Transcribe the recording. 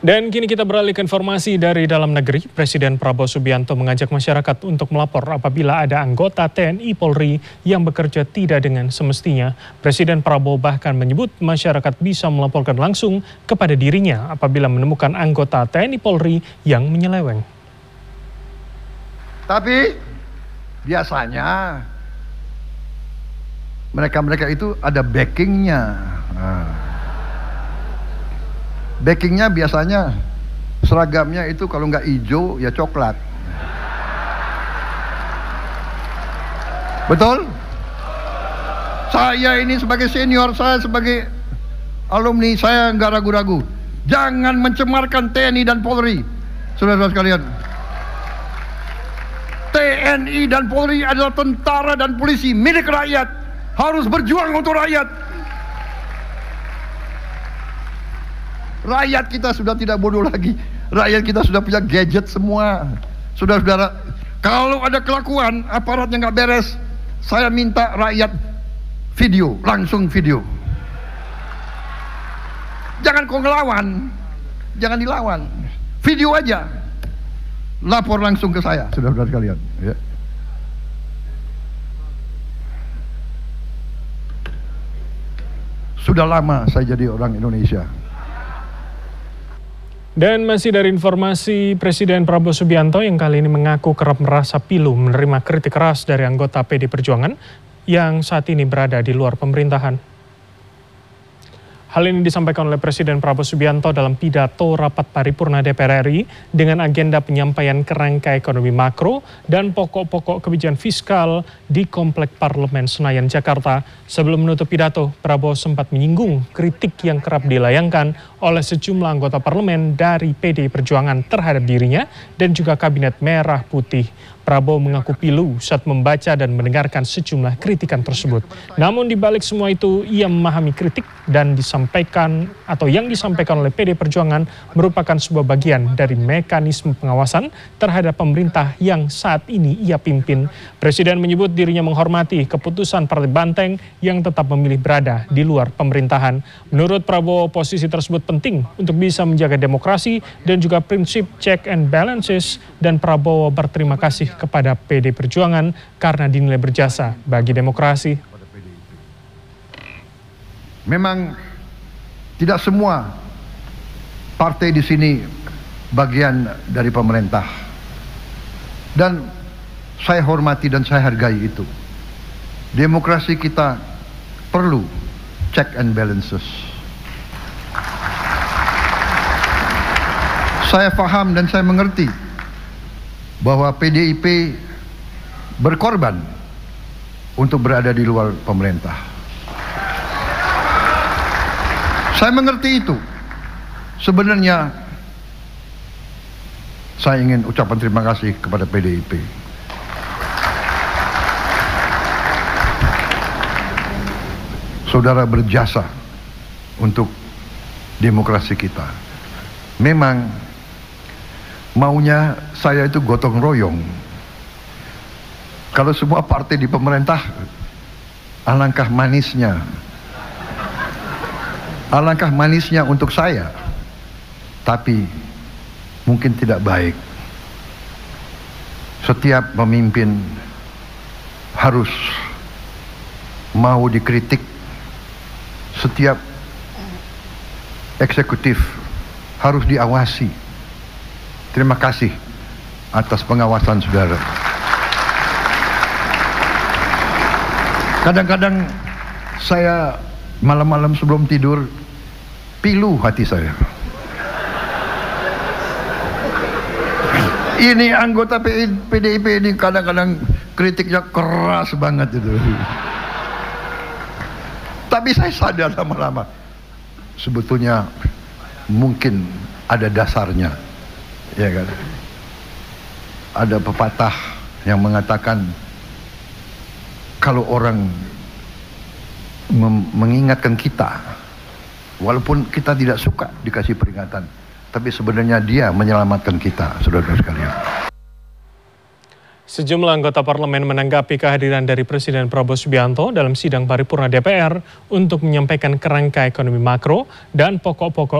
Dan kini kita beralih ke informasi dari dalam negeri. Presiden Prabowo Subianto mengajak masyarakat untuk melapor apabila ada anggota TNI Polri yang bekerja tidak dengan semestinya. Presiden Prabowo bahkan menyebut masyarakat bisa melaporkan langsung kepada dirinya apabila menemukan anggota TNI Polri yang menyeleweng. Tapi biasanya mereka itu ada backingnya. Backingnya biasanya seragamnya itu kalau nggak hijau ya coklat. Betul? Saya ini sebagai senior, saya sebagai alumni, saya nggak ragu-ragu. Jangan mencemarkan TNI dan Polri, saudara-saudara sekalian. TNI dan Polri adalah tentara dan polisi milik rakyat, harus berjuang untuk rakyat. Rakyat kita sudah tidak bodoh lagi. Rakyat kita sudah punya gadget semua. Saudara-saudara, kalau ada kelakuan aparatnya nggak beres, saya minta rakyat video, langsung video. Jangan kau ngelawan, jangan dilawan, video aja, lapor langsung ke saya, saudara-saudara sekalian. Ya. Sudah lama saya jadi orang Indonesia. Dan masih dari informasi Presiden Prabowo Subianto yang kali ini mengaku kerap merasa pilu menerima kritik keras dari anggota PD Perjuangan yang saat ini berada di luar pemerintahan. Hal ini disampaikan oleh Presiden Prabowo Subianto dalam pidato rapat paripurna DPR RI dengan agenda penyampaian kerangka ekonomi makro dan pokok-pokok kebijakan fiskal di Komplek Parlemen Senayan, Jakarta. Sebelum menutup pidato, Prabowo sempat menyinggung kritik yang kerap dilayangkan oleh sejumlah anggota parlemen dari PDI Perjuangan terhadap dirinya dan juga Kabinet Merah Putih. Prabowo mengaku pilu saat membaca dan mendengarkan sejumlah kritikan tersebut. Namun di balik semua itu, ia memahami kritik dan yang disampaikan oleh PD Perjuangan merupakan sebuah bagian dari mekanisme pengawasan terhadap pemerintah yang saat ini ia pimpin. Presiden menyebut dirinya menghormati keputusan Partai Banteng yang tetap memilih berada di luar pemerintahan. Menurut Prabowo, posisi tersebut penting untuk bisa menjaga demokrasi dan juga prinsip check and balances, dan Prabowo berterima kasih kepada PD Perjuangan karena dinilai berjasa bagi demokrasi. Memang tidak semua partai di sini bagian dari pemerintah, dan saya hormati dan saya hargai itu. Demokrasi kita perlu check and balances. Saya paham dan saya mengerti bahwa PDIP berkorban untuk berada di luar pemerintah. Saya mengerti itu. Sebenarnya saya ingin ucapan terima kasih kepada PDIP. Saudara berjasa untuk demokrasi kita. Memang maunya saya itu gotong royong. Kalau semua partai di pemerintah, alangkah manisnya. Alangkah manisnya untuk saya. Tapi mungkin tidak baik. Setiap pemimpin harus mau dikritik. Setiap eksekutif harus diawasi. Terima kasih atas pengawasan saudara. Kadang-kadang saya malam-malam sebelum tidur pilu hati saya. Ini anggota PDIP ini kadang-kadang kritiknya keras banget itu. Tapi saya sadar lama-lama sebetulnya mungkin ada dasarnya. Ya kan? Ada pepatah yang mengatakan kalau orang mengingatkan kita, walaupun kita tidak suka dikasih peringatan, tapi sebenarnya dia menyelamatkan kita, saudara-saudara sekalian. Sejumlah anggota parlemen menanggapi kehadiran dari Presiden Prabowo Subianto dalam sidang paripurna DPR untuk menyampaikan kerangka ekonomi makro dan pokok-pokok